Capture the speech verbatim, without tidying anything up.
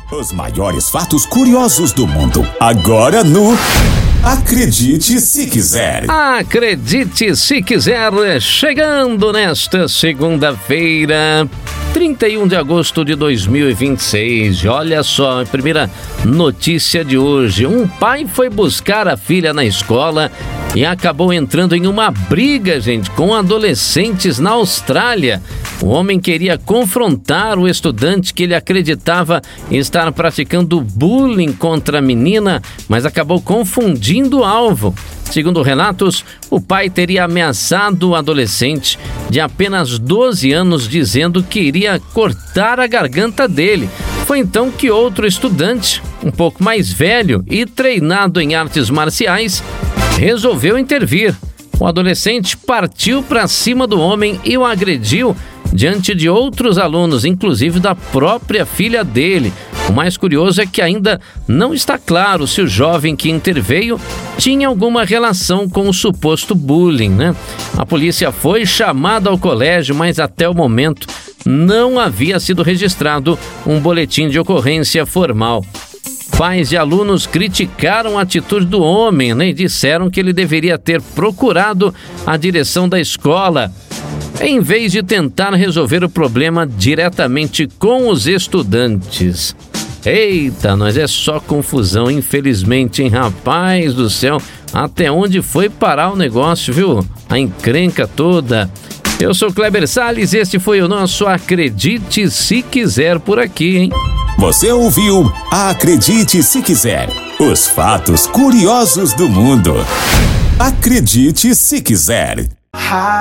Os maiores fatos curiosos do mundo, agora no Acredite Se Quiser. Acredite Se Quiser, chegando nesta segunda-feira, trinta e um de agosto de dois mil e vinte e seis. Olha só, a primeira notícia de hoje. Um pai foi buscar a filha na escola e acabou entrando em uma briga, gente, com adolescentes na Austrália. O homem queria confrontar o estudante que ele acreditava estar praticando bullying contra a menina, mas acabou confundindo o alvo. Segundo relatos, o pai teria ameaçado o adolescente de apenas doze anos, dizendo que iria cortar a garganta dele. Foi então que outro estudante, um pouco mais velho e treinado em artes marciais, resolveu intervir. O adolescente partiu para cima do homem e o agrediu diante de outros alunos, inclusive da própria filha dele. O mais curioso é que ainda não está claro se o jovem que interveio tinha alguma relação com o suposto bullying, né? A polícia foi chamada ao colégio, mas até o momento não havia sido registrado um boletim de ocorrência formal. Pais de alunos criticaram a atitude do homem, né, e disseram que ele deveria ter procurado a direção da escola, em vez de tentar resolver o problema diretamente com os estudantes. Eita, nós é só confusão, infelizmente, hein, rapaz do céu, até onde foi parar o negócio, viu? A encrenca toda. Eu sou Kleber Salles, este foi o nosso Acredite Se Quiser por aqui, hein? Você ouviu Acredite Se Quiser, os fatos curiosos do mundo. Acredite Se Quiser.